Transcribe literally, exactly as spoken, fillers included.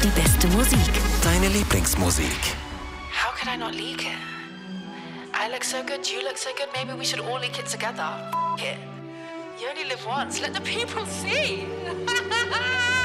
Die beste Musik. Deine Lieblingsmusik. How could I not leak it? I look so good, you look so good, maybe we should all leak it together. F- it. You only live once, let the people see.